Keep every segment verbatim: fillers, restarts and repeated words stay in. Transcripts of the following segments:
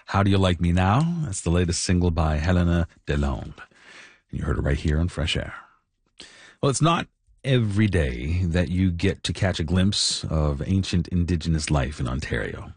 How Do You Like Me Now? That's the latest single by Helena Delonde. And you heard it right here on Fresh Air. Well, it's not every day that you get to catch a glimpse of ancient Indigenous life in Ontario.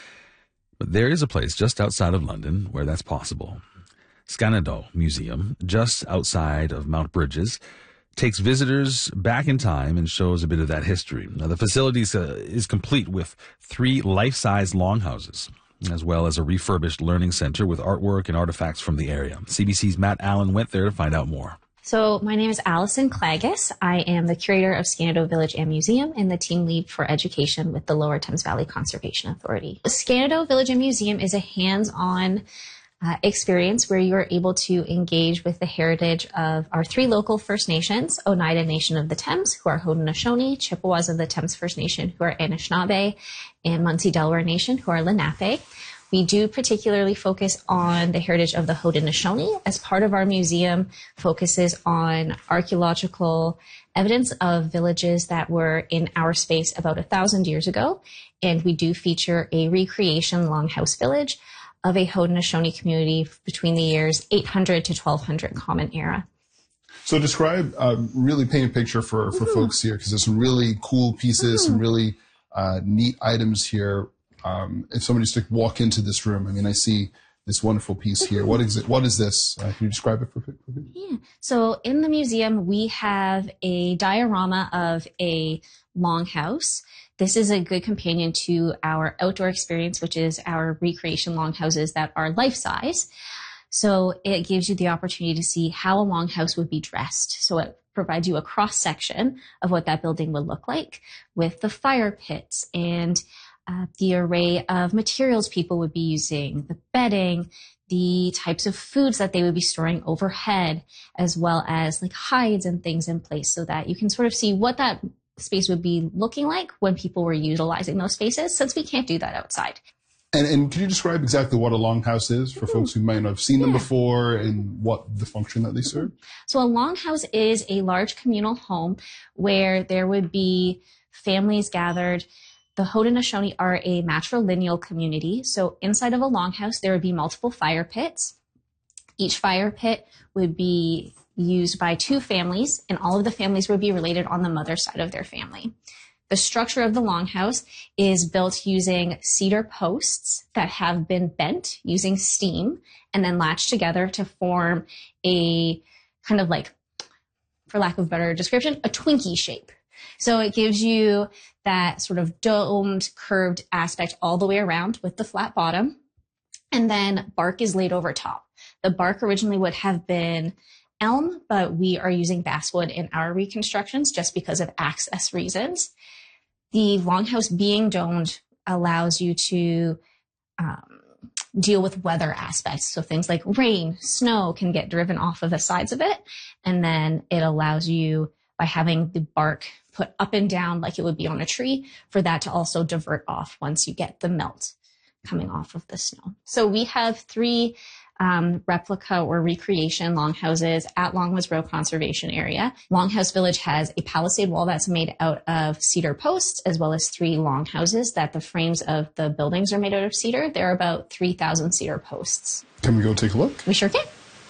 But there is a place just outside of London where that's possible. Scanado Museum, just outside of Mount Bridges, takes visitors back in time and shows a bit of that history. Now, the facility uh, is complete with three life-size longhouses, as well as a refurbished learning center with artwork and artifacts from the area. C B C's Matt Allen went there to find out more. So my name is Allison Clagus. I am the curator of Scanado Village and Museum and the team lead for education with the Lower Thames Valley Conservation Authority. Scanado Village and Museum is a hands-on uh, experience where you are able to engage with the heritage of our three local First Nations, Oneida Nation of the Thames, who are Haudenosaunee, Chippewas of the Thames First Nation, who are Anishinaabe, and Munsee Delaware Nation, who are Lenape. We do particularly focus on the heritage of the Haudenosaunee, as part of our museum focuses on archaeological evidence of villages that were in our space about a thousand years ago. And we do feature a recreation longhouse village of a Haudenosaunee community between the years eight hundred to twelve hundred Common Era. So describe, uh, really paint a picture for, for mm-hmm. folks here, because there's some really cool pieces, mm-hmm. some really uh, neat items here. Um, if somebody just to walk into this room, I mean, I see this wonderful piece here. What is it? What is this? Uh, can you describe it for people? Yeah. So in the museum, we have a diorama of a longhouse. This is a good companion to our outdoor experience, which is our recreation longhouses that are life-size. So it gives you the opportunity to see how a longhouse would be dressed. So it provides you a cross-section of what that building would look like with the fire pits and Uh, the array of materials people would be using, the bedding, the types of foods that they would be storing overhead, as well as like hides and things in place so that you can sort of see what that space would be looking like when people were utilizing those spaces, since we can't do that outside. And, and can you describe exactly what a longhouse is for mm-hmm. folks who might not have seen them yeah. before and what the function that they serve? So a longhouse is a large communal home where there would be families gathered. The Haudenosaunee are a matrilineal community. So inside of a longhouse, there would be multiple fire pits. Each fire pit would be used by two families, and all of the families would be related on the mother's side of their family. The structure of the longhouse is built using cedar posts that have been bent using steam and then latched together to form a kind of like, for lack of a better description, a Twinkie shape. So it gives you that sort of domed, curved aspect all the way around with the flat bottom. And then bark is laid over top. The bark originally would have been elm, but we are using basswood in our reconstructions just because of access reasons. The longhouse being domed allows you to um, deal with weather aspects. So things like rain, snow can get driven off of the sides of it. And then it allows you, by having the bark put up and down like it would be on a tree, for that to also divert off once you get the melt coming off of the snow. So we have three um, replica or recreation longhouses at Longwoods Road Conservation Area. Longhouse Village has a palisade wall that's made out of cedar posts, as well as three longhouses that the frames of the buildings are made out of cedar. There are about three thousand cedar posts. Can we go take a look? We sure can.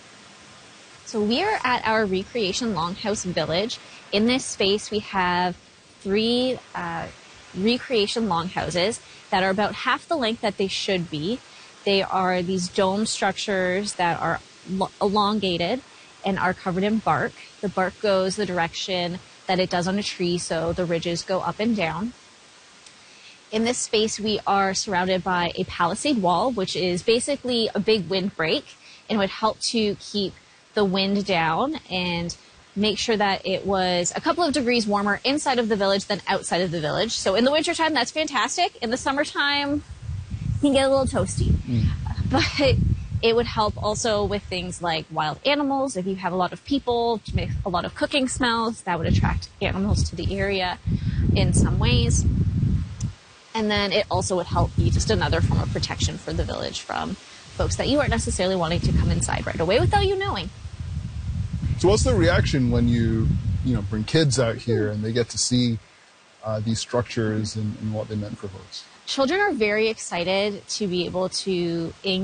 So we are at our recreation longhouse village. In this space, we have three uh, recreation longhouses that are about half the length that they should be. They are these dome structures that are lo- elongated and are covered in bark. The bark goes the direction that it does on a tree, so the ridges go up and down. In this space, we are surrounded by a palisade wall, which is basically a big windbreak, and would help to keep the wind down and make sure that it was a couple of degrees warmer inside of the village than outside of the village. So in the wintertime, that's fantastic. In the summertime, you can get a little toasty. Mm. But it would help also with things like wild animals. If you have a lot of people, to make a lot of cooking smells, that would attract animals to the area in some ways. And then it also would help be just another form of protection for the village from folks that you aren't necessarily wanting to come inside right away without you knowing. So what's the reaction when you, you know, bring kids out here and they get to see uh, these structures and, and what they meant for folks? Children are very excited to be able to engage